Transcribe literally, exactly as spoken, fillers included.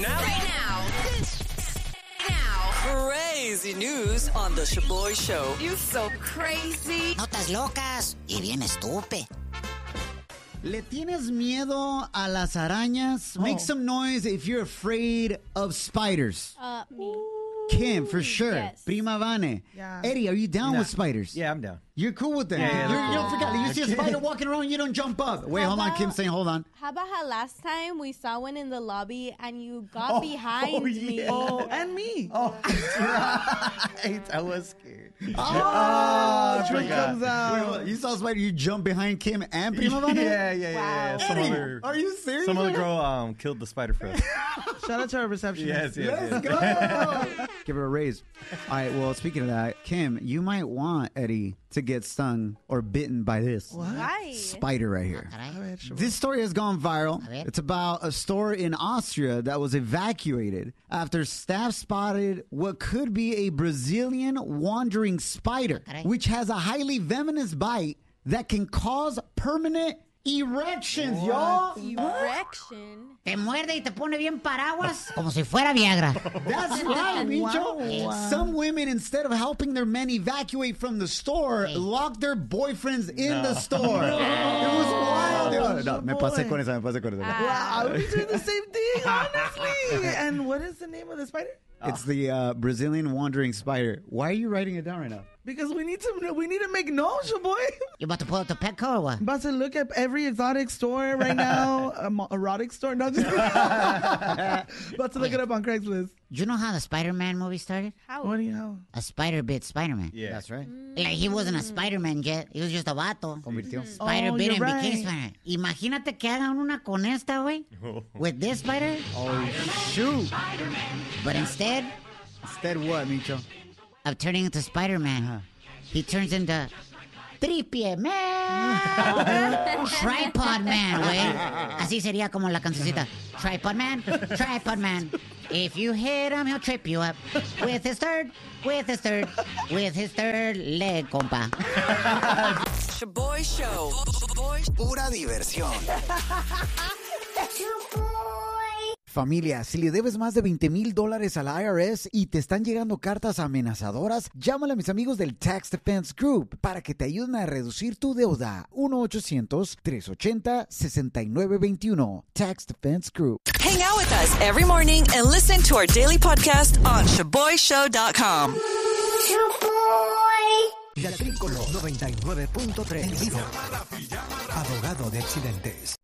now. Right now. Now. Crazy news on the Shaboy Show. You so crazy. Notas locas y bien estúpido. ¿Le tienes miedo a las arañas? Make some noise if you're afraid of spiders. Uh, me. Kim, for sure. Yes. Prima Vane. Yeah. Eddie, are you down No. with spiders? Yeah, I'm down. You're cool with them. Yeah, yeah, You're, they're you don't cool. forget. You see a Okay. spider walking around, you don't jump up. Wait, How hold on, about- Kim saying, hold on. How about how last time we saw one in the lobby and you got behind oh, me? yeah. Oh, and me. Oh, that's right. I was scared. Oh, Oh, truth forgot. comes out. Wait, hold on. You saw a spider, you jump behind Kim and Prima Vane? Yeah, yeah, yeah. yeah. Some Eddie, other, are you serious? some other girl um, killed the spider for us. Shout out to our receptionist. yes, yes, Let's yes. go. Give her a raise. All right, well, speaking of that, Kim, you might want Eddie to get stung or bitten by this Why? spider right here. Caray. This story has gone viral. A ver. It's about a store in Austria that was evacuated after staff spotted what could be a Brazilian wandering spider, Caray. which has a highly venomous bite that can cause permanent erections, y'all. Erection. Te muerde y te pone bien paraguas como si fuera Viagra. That's right, Micho. Wow. Some women, instead of helping their men evacuate from the store, locked their boyfriends in the store. It was wild. Oh, No, me pasé con esa, me pasé con esa. Wow, I would be doing the same thing, honestly. And what is the name of the spider? It's the uh, Brazilian wandering spider. Why are you writing it down right now? Because we need to we need to make noise, your boy. You about to pull up the Petco or what? I'm about to look at every exotic store right now, um, erotic store. No, just about to look it up on Craigslist. Do you know how the Spider-Man movie started? How? What do you know? A spider bit Spider-Man. Yeah. That's right. Like he wasn't a Spider-Man yet. He was just a vato. Convirtió. Spider Oh, bit you're and became right. Spider-Man. Imagínate que hagan una con esta, güey. With this spider. Oh, shoot. But instead Instead what, Micho? of turning into Spider-Man, Uh-huh. he turns into Tripie Man. Tripod Man, güey. Así sería como la cancioncita. Tripod Man, Tripod Man. If you hit him, he'll trip you up. With his third, with his third, with his third leg, compa. Shaboy Show. Pura diversión. Familia, si le debes más de veinte mil dólares a la I R S y te están llegando cartas amenazadoras, llámale a mis amigos del Tax Defense Group para que te ayuden a reducir tu deuda. uno ochocientos, tres ochenta, sesenta y nueve veintiuno. Tax Defense Group. Hang out with us every morning and listen to our daily podcast on shaboy show dot com. La Trícolo noventa y nueve punto tres. Abogado de accidentes.